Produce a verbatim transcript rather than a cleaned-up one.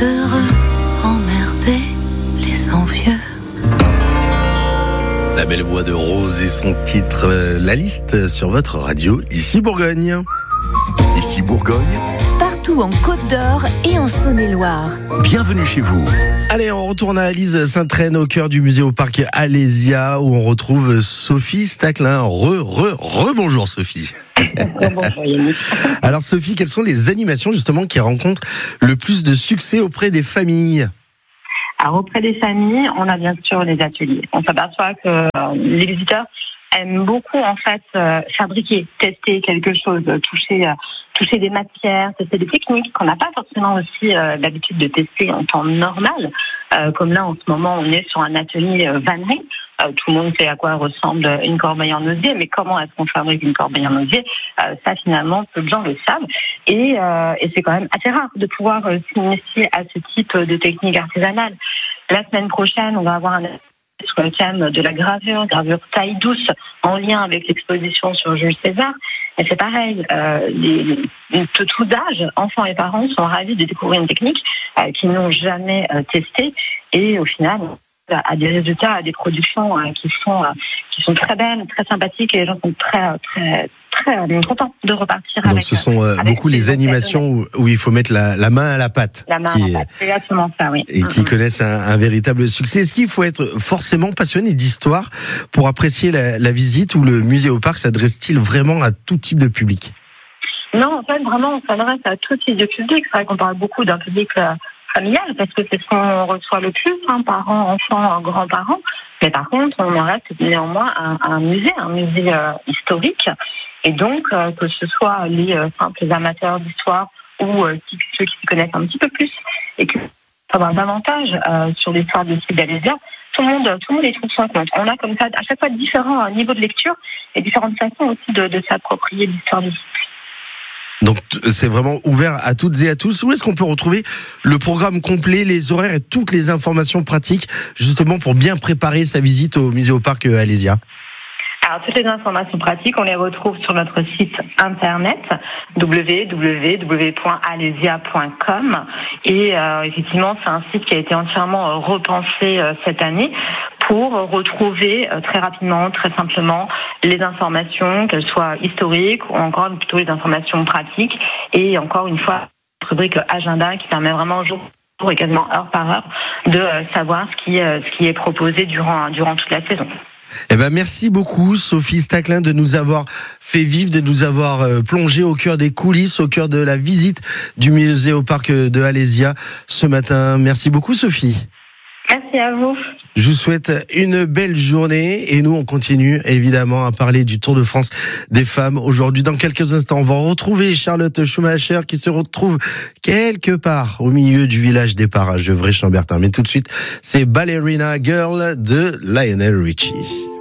heureux, emmerder les envieux. La belle voix de Rose et son titre, euh, La Liste, sur votre radio, ici Bourgogne. Ici Bourgogne, partout en Côte d'Or et en Saône-et-Loire. bienvenue chez vous. Allez, on retourne à Lise Sainte-Reine, au cœur du musée au parc Alésia, où on retrouve Sophie Stacklin. Re, re, re, bonjour Sophie. Bonjour Yannick. Alors Sophie, quelles sont les animations justement qui rencontrent le plus de succès auprès des familles ? Alors auprès des familles, on a bien sûr les ateliers. On s'aperçoit que euh, les visiteurs aiment beaucoup en fait euh, fabriquer, tester quelque chose, toucher, euh, toucher des matières, tester des techniques qu'on n'a pas forcément aussi euh, l'habitude de tester en temps normal. Euh, comme là en ce moment, on est sur un atelier euh, vannerie. Euh, tout le monde sait à quoi ressemble une corbeille en osier, mais comment est-ce qu'on fabrique une corbeille en osier ? euh, Ça finalement, peu de gens le savent. Et, euh, et c'est quand même assez rare de pouvoir euh, s'initier à ce type de technique artisanale. La semaine prochaine, on va avoir un sur le thème de la gravure, gravure taille douce, en lien avec l'exposition sur Jules César. Et c'est pareil, euh, les, de tout âge, enfants et parents sont ravis de découvrir une technique euh, qu'ils n'ont jamais euh, testée. Et au final, à des résultats, à des productions euh, qui sont euh, qui sont très belles, très sympathiques, et les gens sont très très très euh, contents de repartir. Donc avec. ce sont euh, avec beaucoup les animations où, où il faut mettre la, la main à la pâte. La main qui à est- la pâte, c'est exactement ça, oui. Et qui Mhm. connaissent un, un véritable succès. Est-ce qu'il faut être forcément passionné d'histoire pour apprécier la, la visite, ou le musée au parc s'adresse-t-il vraiment à tout type de public ? Non, en fait, vraiment, on s'adresse à tout type de public. C'est vrai qu'on parle beaucoup d'un public euh, familial, parce que c'est ce qu'on reçoit le plus, hein, parents, enfants, grands-parents. Mais par contre, on en reste néanmoins un, un musée, un musée euh, historique. Et donc, euh, que ce soit les euh, simples amateurs d'histoire ou euh, qui- ceux qui s'y connaissent un petit peu plus et qui savoir davantage euh, sur l'histoire de Sylvie d'Alésia, tout le monde, tout le monde y trouve son compte. On a comme ça à chaque fois différents euh, niveaux de lecture et différentes façons aussi de, de s'approprier l'histoire du site. Donc t- c'est vraiment ouvert à toutes et à tous. Où est-ce qu'on peut retrouver le programme complet, les horaires et toutes les informations pratiques, justement pour bien préparer sa visite au musée au parc euh, Alésia ? Alors, toutes les informations pratiques, on les retrouve sur notre site internet w w w point alésia point com. Et euh, effectivement, c'est un site qui a été entièrement euh, repensé euh, cette année pour retrouver euh, très rapidement, très simplement, les informations, qu'elles soient historiques ou encore plutôt les informations pratiques. Et encore une fois, notre rubrique agenda qui permet vraiment jour et quasiment heure par heure de euh, savoir ce qui, euh, ce qui est proposé durant, durant toute la saison. Eh ben merci beaucoup Sophie Stacklin de nous avoir fait vivre, de nous avoir euh, plongé au cœur des coulisses, au cœur de la visite du musée au parc de Alésia ce matin. Merci beaucoup Sophie. Merci à vous. Je vous souhaite une belle journée et nous on continue évidemment à parler du Tour de France des femmes aujourd'hui. Dans quelques instants, on va retrouver Charlotte Schumacher qui se retrouve quelque part au milieu du village des parages de Gevrey-Chambertin. Mais tout de suite, c'est Ballerina Girl de Lionel Richie.